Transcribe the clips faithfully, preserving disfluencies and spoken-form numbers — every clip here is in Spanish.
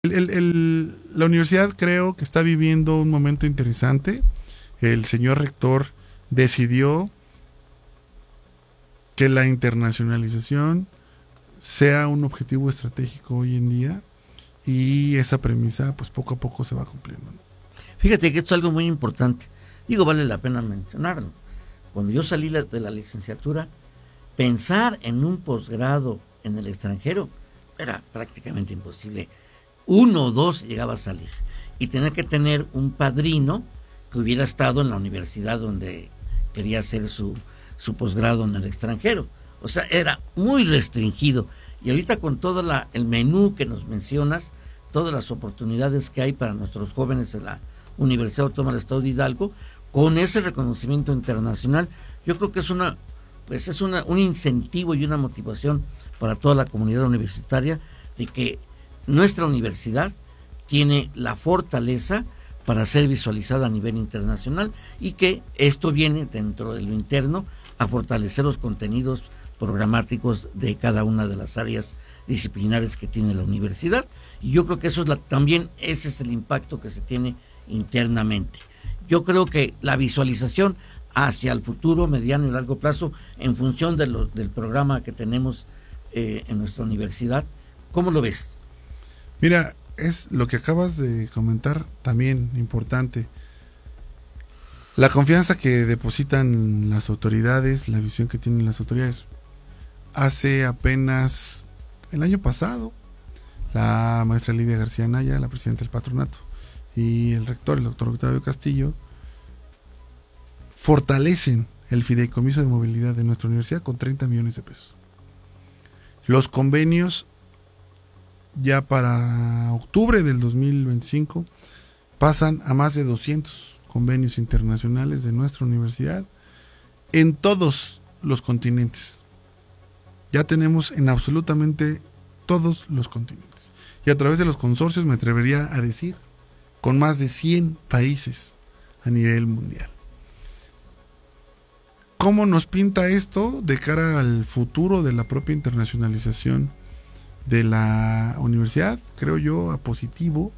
El, el, el, la universidad creo que está viviendo un momento interesante. El señor rector decidió que la internacionalización sea un objetivo estratégico hoy en día, y esa premisa pues poco a poco se va cumpliendo, ¿no? Fíjate que esto es algo muy importante. Digo, vale la pena mencionarlo. Cuando yo salí de la licenciatura, pensar en un posgrado en el extranjero era prácticamente imposible. Uno o dos llegaba a salir. Y tenía que tener un padrino que hubiera estado en la universidad donde quería hacer su, su posgrado en el extranjero. O sea, era muy restringido. Y ahorita con todo la, el menú que nos mencionas, todas las oportunidades que hay para nuestros jóvenes en la Universidad Autónoma del Estado de Hidalgo, con ese reconocimiento internacional, yo creo que es una, pues es una, un incentivo y una motivación para toda la comunidad universitaria de que nuestra universidad tiene la fortaleza para ser visualizada a nivel internacional, y que esto viene dentro de lo interno a fortalecer los contenidos programáticos de cada una de las áreas disciplinares que tiene la universidad. Y yo creo que eso es la, también ese es el impacto que se tiene internamente. Yo creo que la visualización hacia el futuro, mediano y largo plazo, en función de lo, del programa que tenemos eh, en nuestra universidad, ¿cómo lo ves? Mira, es lo que acabas de comentar también importante. La confianza que depositan las autoridades, la visión que tienen las autoridades. Hace apenas el año pasado, la maestra Lidia García Anaya, la presidenta del patronato, y el rector, el doctor Octavio Castillo, fortalecen el fideicomiso de movilidad de nuestra universidad con treinta millones de pesos. Los convenios ya para octubre del dos mil veinticinco pasan a más de doscientos convenios internacionales de nuestra universidad en todos los continentes. Ya tenemos en absolutamente todos los continentes. Y a través de los consorcios, me atrevería a decir, con más de cien países a nivel mundial. ¿Cómo nos pinta esto de cara al futuro de la propia internacionalización de la universidad? Creo yo a positivo.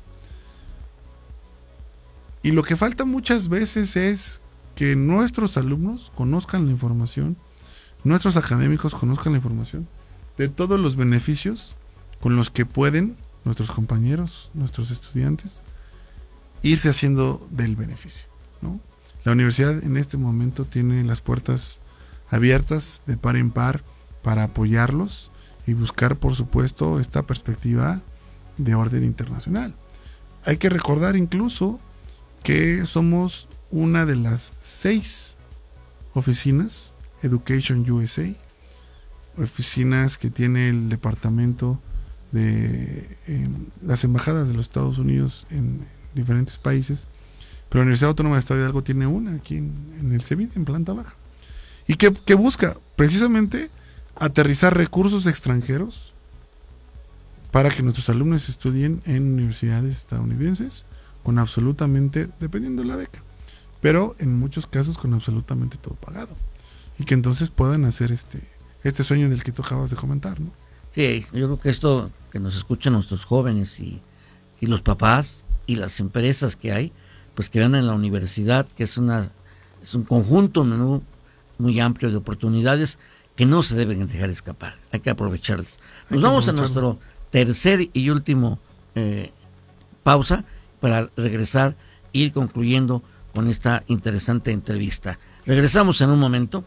Y lo que falta muchas veces es que nuestros alumnos conozcan la información, nuestros académicos conozcan la información de todos los beneficios con los que pueden nuestros compañeros, nuestros estudiantes, irse haciendo del beneficio, ¿no? La universidad en este momento tiene las puertas abiertas de par en par para apoyarlos y buscar, por supuesto, esta perspectiva de orden internacional. Hay que recordar incluso que somos una de las seis oficinas Education U S A, oficinas que tiene el departamento de eh, las embajadas de los Estados Unidos en diferentes países, pero la Universidad Autónoma del Estado de Hidalgo tiene una aquí en, en el C E V I D, en planta baja, y que, que busca precisamente aterrizar recursos extranjeros para que nuestros alumnos estudien en universidades estadounidenses con absolutamente, dependiendo de la beca, pero en muchos casos con absolutamente todo pagado, y que entonces puedan hacer este este sueño del que tú acabas de comentar, ¿no? Sí, yo creo que esto que nos escuchan nuestros jóvenes y, y los papás y las empresas que hay, pues que vean en la universidad que es una es un conjunto menú muy amplio de oportunidades que no se deben dejar escapar, hay que aprovecharlas. Nos vamos a nuestro tercer y último eh, pausa para regresar e ir concluyendo con esta interesante entrevista. Regresamos en un momento.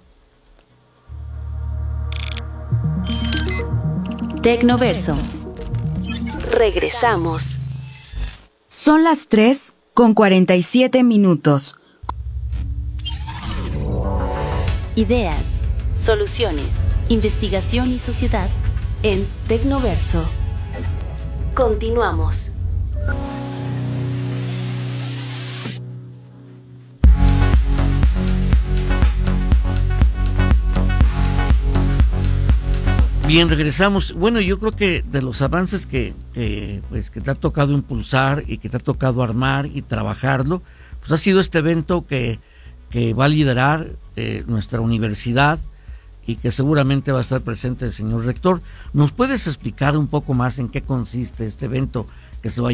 Tecnoverso. Regresamos. Son las tres con cuarenta y siete minutos. Ideas, soluciones, investigación y sociedad en Tecnoverso. Continuamos. Bien, regresamos. Bueno, yo creo que de los avances que, que, pues, que te ha tocado impulsar y que te ha tocado armar y trabajarlo, pues ha sido este evento que, que va a liderar eh, nuestra universidad y que seguramente va a estar presente el señor rector. ¿Nos puedes explicar un poco más en qué consiste este evento que se vaya